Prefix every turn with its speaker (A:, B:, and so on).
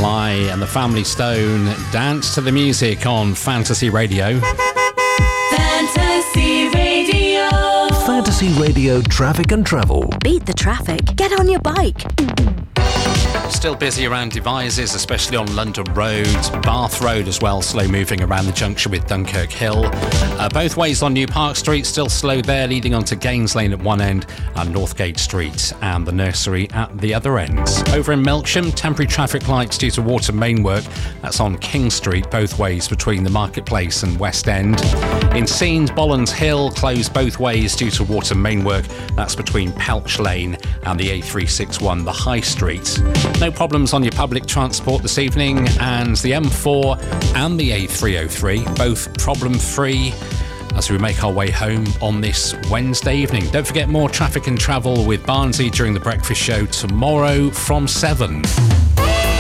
A: Sly and the Family Stone, Dance to the Music on Fantasy Radio.
B: Fantasy Radio.
C: Fantasy Radio Traffic and Travel.
D: Beat the traffic. Get on your bike.
A: Still busy around Devizes, especially on London Road, Bath Road as well, slow moving around the junction with Dunkirk Hill. Both ways on New Park Street, still slow there, leading on to Gaines Lane at one end and Northgate Street and the nursery at the other end. Over in Melksham, temporary traffic lights due to water main work. That's on King Street, both ways between the Marketplace and West End. In Scenes, Bollands Hill, closed both ways due to water main work. That's between Pelch Lane and the A361, the High Street. No problems on your public transport this evening, and the M4 and the A303 both problem-free as we make our way home on this Wednesday evening. Don't forget more traffic and travel with Barnsley during the breakfast show tomorrow from 7.